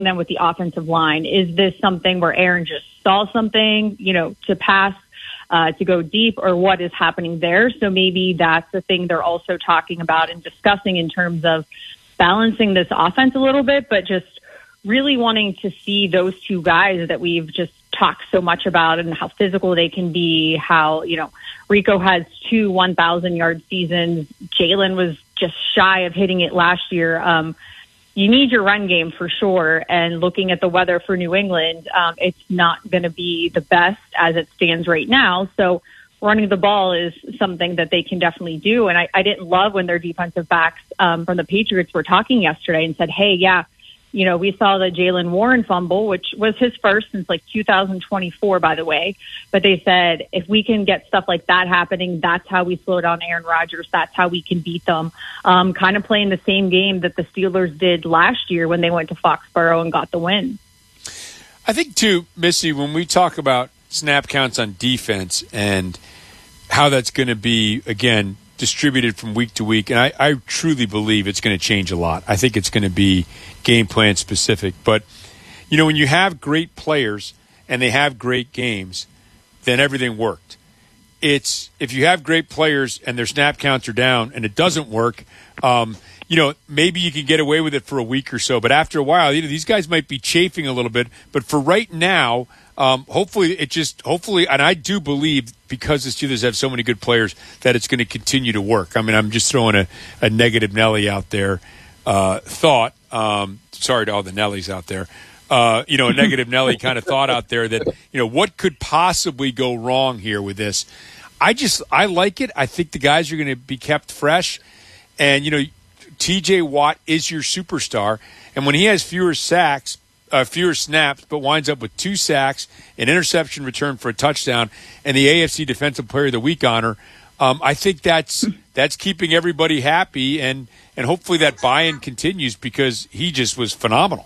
them with the offensive line. Is this something where Aaron just saw something, to pass, to go deep, or what is happening there? So maybe that's the thing they're also talking about and discussing in terms of balancing this offense a little bit, but just really wanting to see those two guys that we've just talked so much about and how physical they can be, how, Rico has 2 1,000-yard seasons. Jalen was just shy of hitting it last year. You need your run game for sure. And looking at the weather for New England, it's not going to be the best as it stands right now. So running the ball is something that they can definitely do. And I didn't love when their defensive backs from the Patriots were talking yesterday and said, hey, yeah, we saw the Jaylen Warren fumble, which was his first since 2024, by the way. But they said, if we can get stuff like that happening, that's how we slow down Aaron Rodgers. That's how we can beat them. Kind of playing the same game that the Steelers did last year when they went to Foxborough and got the win. I think, too, Missy, when we talk about snap counts on defense and how that's going to be, again, distributed from week to week, and I truly believe it's going to change a lot. I think it's going to be game plan specific. But, when you have great players and they have great games, then everything worked. It's if you have great players and their snap counts are down and it doesn't work, maybe you can get away with it for a week or so. But after a while, these guys might be chafing a little bit. But for right now, hopefully, and I do believe because the Steelers have so many good players that it's going to continue to work. I mean, I'm just throwing a negative Nelly out there thought. Sorry to all the Nellies out there. A negative Nelly kind of thought out there that, what could possibly go wrong here with this? I like it. I think the guys are going to be kept fresh. And, TJ Watt is your superstar. And when he has fewer snaps, but winds up with 2 sacks, an interception return for a touchdown, and the AFC Defensive Player of the Week honor, I think that's keeping everybody happy, and hopefully that buy-in continues because he just was phenomenal.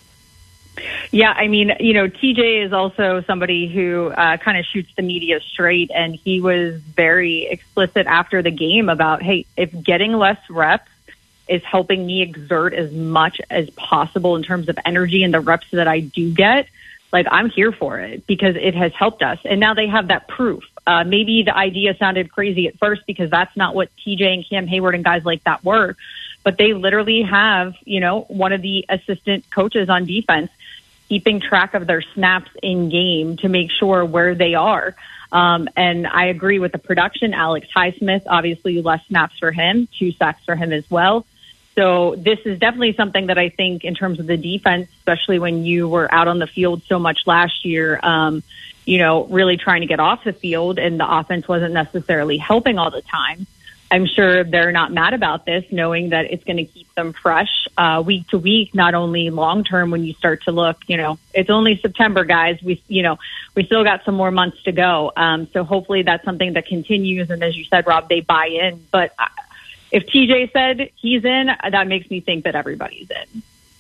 Yeah, I mean, TJ is also somebody who kind of shoots the media straight, and he was very explicit after the game about, hey, if getting less reps is helping me exert as much as possible in terms of energy and the reps that I do get, I'm here for it because it has helped us. And now they have that proof. Maybe the idea sounded crazy at first because that's not what TJ and Cam Hayward and guys like that were. But they literally have, one of the assistant coaches on defense keeping track of their snaps in game to make sure where they are. And I agree with the production. Alex Highsmith, obviously less snaps for him, 2 sacks for him as well. So this is definitely something that I think in terms of the defense, especially when you were out on the field so much last year, really trying to get off the field and the offense wasn't necessarily helping all the time. I'm sure they're not mad about this, knowing that it's going to keep them fresh week to week, not only long term when you start to look, it's only September, guys. We still got some more months to go. So hopefully that's something that continues. And as you said, Rob, they buy in. But if TJ said he's in, that makes me think that everybody's in.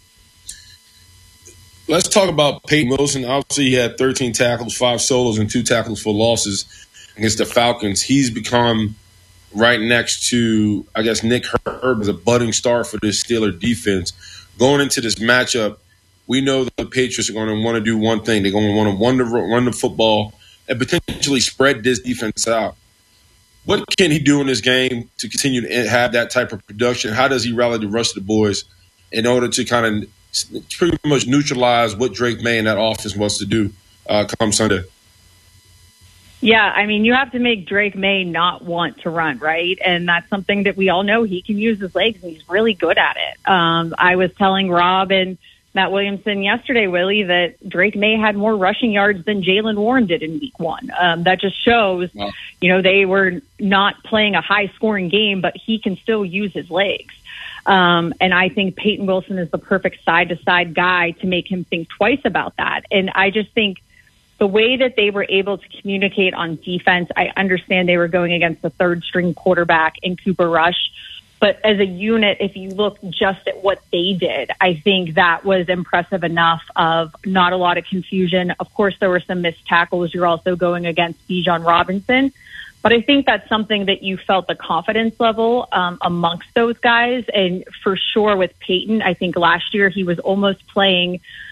Let's talk about Peyton Wilson. Obviously, he had 13 tackles, 5 solos, and 2 tackles for losses against the Falcons. He's become right next to, I guess, Nick Herb as a budding star for this Steeler defense. Going into this matchup, we know that the Patriots are going to want to do one thing. They're going to want to run the football and potentially spread this defense out. What can he do in this game to continue to have that type of production? How does he rally the rest of the boys in order to kind of pretty much neutralize what Drake May and that offense wants to do come Sunday? Yeah, I mean, you have to make Drake May not want to run, right? And that's something that we all know. He can use his legs, and he's really good at it. I was telling Rob and Matt Williamson yesterday, Willie, that Drake May had more rushing yards than Jaylen Warren did in week 1. That just shows, wow. They were not playing a high-scoring game, but he can still use his legs. And I think Peyton Wilson is the perfect side-to-side guy to make him think twice about that. And I just think the way that they were able to communicate on defense, I understand they were going against the third-string quarterback in Cooper Rush. But as a unit, if you look just at what they did, I think that was impressive enough of not a lot of confusion. Of course, there were some missed tackles. You're also going against Bijan Robinson. But I think that's something that you felt the confidence level amongst those guys. And for sure with Peyton, I think last year he was almost playing